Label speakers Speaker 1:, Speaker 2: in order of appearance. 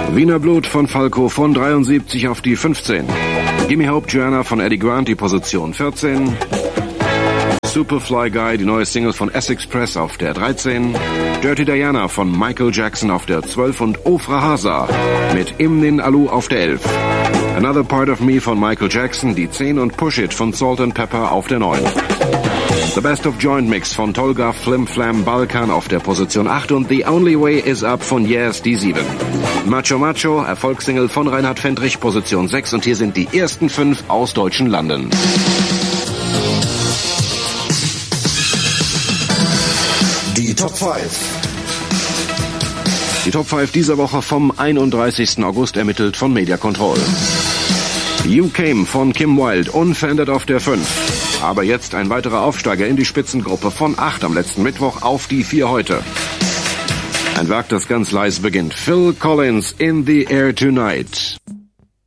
Speaker 1: Wiener Blut von Falco von 73 auf die 15. Gimme Hope Joanna von Eddie Grant, die Position 14. Superfly Guy, die neue Single von Essex Press auf der 13. Dirty Diana von Michael Jackson auf der 12 und Ofra Hasa mit Imnin Alu auf der 11. Another Part of Me von Michael Jackson, die 10 und Push It von Salt and Pepper auf der 9. The Best of Joint Mix von Tolga Flim Flam Balkan auf der Position 8 und The Only Way Is Up von Yes, die 7. Macho Macho, Erfolgssingle von Reinhard Fendrich, Position 6 und hier sind die ersten 5 aus deutschen Landen.
Speaker 2: Die Top 5.
Speaker 1: Die Top 5 dieser Woche vom 31. August ermittelt von Media Control. You Came von Kim Wilde, unverändert auf der 5. Aber jetzt ein weiterer Aufsteiger in die Spitzengruppe von 8 am letzten Mittwoch auf die 4 heute. Ein Werk, das ganz leise beginnt. Phil Collins, In the Air Tonight.